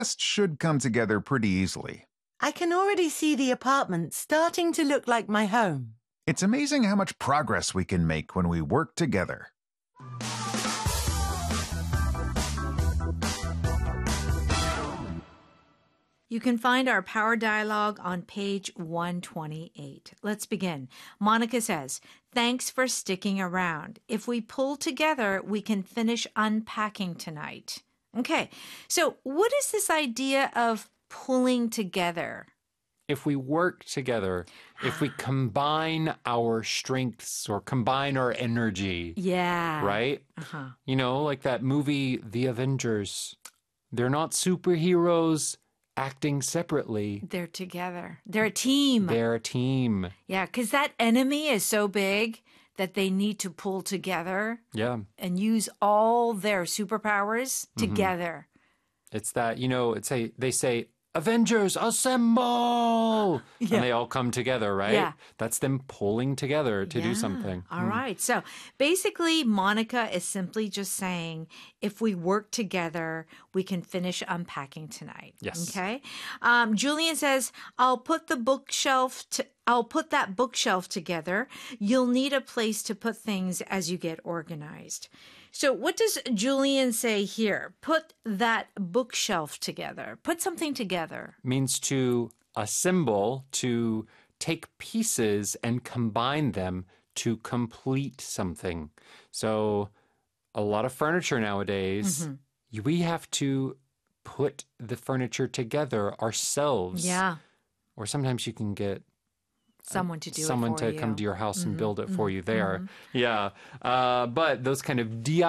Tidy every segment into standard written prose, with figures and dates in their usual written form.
rest should come together pretty easily. I can already see the apartment starting to look like my home. It's amazing how much progress we can make when we work together. You can find our power dialogue on page 128. Let's begin. Monica says, "Thanks for sticking around. If we pull together, we can finish unpacking tonight." Okay, so what is this idea of pulling together? If we work together, if we combine our strengths or combine our energy, Yeah. right? Uh-huh. You know, like that movie, The Avengers. They're not superheroes acting separately. They're together. They're a team. They're a team. Yeah, because that enemy is so big that they need to pull together Yeah. and use all their superpowers together. It's that, you know, they say, Avengers, assemble! Yeah. And they all come together, right? Yeah. That's them pulling together to do something. All right. So basically, Monica is simply just saying, if we work together, we can finish unpacking tonight. Yes. Okay. Julian says, I'll put that bookshelf together. You'll need a place to put things as you get organized. So what does Julian say here? Put that bookshelf together. Put something together. Means to assemble, to take pieces and combine them to complete something. So a lot of furniture nowadays, we have to put the furniture together ourselves. Yeah. Or sometimes you can get Someone to do someone it for to you. come to your house and build it for you there. Yeah. But those kind of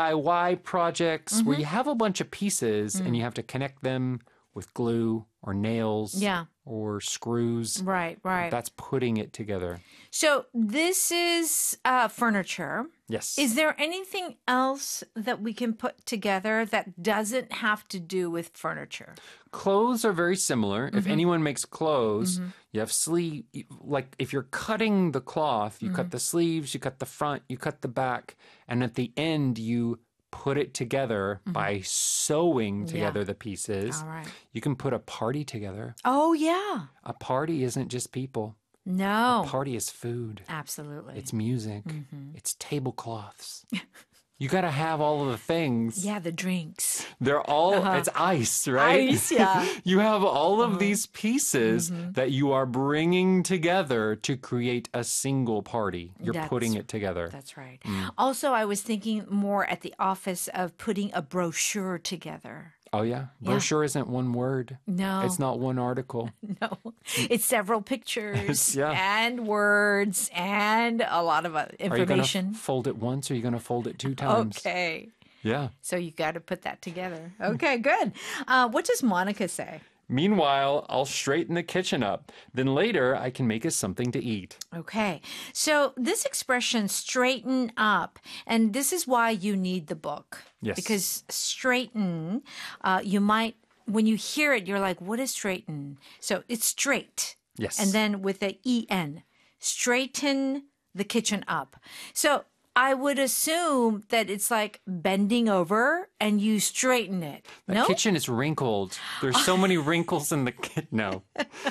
DIY projects where you have a bunch of pieces and you have to connect them with glue or nails or screws. Right, right. That's putting it together. So this is furniture. Yes. Is there anything else that we can put together that doesn't have to do with furniture? Clothes are very similar. If anyone makes clothes, you have sleeve, like if you're cutting the cloth, you cut the sleeves, you cut the front, you cut the back, and at the end you put it together by sewing together the pieces. All right. You can put a party together. Oh, yeah. A party isn't just people. No. A party is food. Absolutely. It's music. It's tablecloths. You got to have all of the things. Yeah, the drinks. They're all, it's ice, right? Ice, yeah. You have all of these pieces that you are bringing together to create a single party. You're putting it together. That's right. Also, I was thinking more at the office of putting a brochure together. Oh, yeah. Brochure isn't one word. No. It's not one article. No, it's several pictures Yeah. and words and a lot of Are you going information. to fold it once or are you going to fold it 2 times? Okay. Yeah. So you got to put that together. Okay, good. What does Monica say? Meanwhile, I'll straighten the kitchen up. Then later, I can make us something to eat. Okay. So this expression, straighten up, and this is why you need the book. Yes. Because straighten, you might, when you hear it, you're like, what is straighten? So it's straight. Yes. And then with the E-N, straighten the kitchen up. So I would assume that it's like bending over and you straighten it. The kitchen is wrinkled. There's so many wrinkles in the kitchen. No.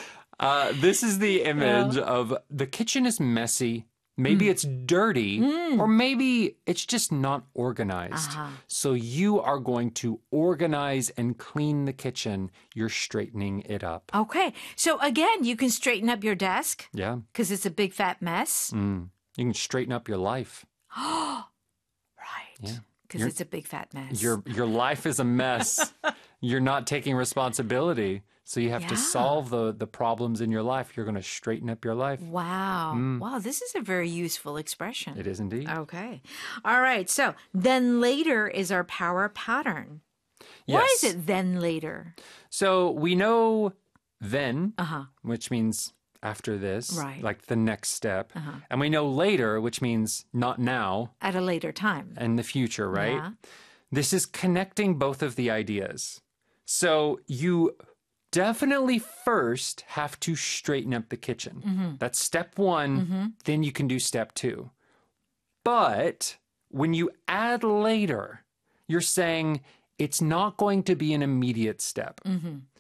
This is the image of the kitchen is messy. Maybe it's dirty, or maybe it's just not organized. So you are going to organize and clean the kitchen. You're straightening it up. Okay. So again, you can straighten up your desk Yeah. because it's a big fat mess. You can straighten up your life. Right. Yeah. Because it's a big fat mess. Your life is a mess. You're not taking responsibility. So you have to solve the problems in your life. You're going to straighten up your life. Wow. Wow, this is a very useful expression. It is indeed. Okay. All right. So then later is our power pattern. Why is Yes. it then later? So we know then, which means after this, Right. like the next step. And we know later, which means not now, At a later time. in the future, right? Yeah. This is connecting both of the ideas. So you definitely first have to straighten up the kitchen. That's step 1. Then you can do step 2. But when you add later, you're saying it's not going to be an immediate step.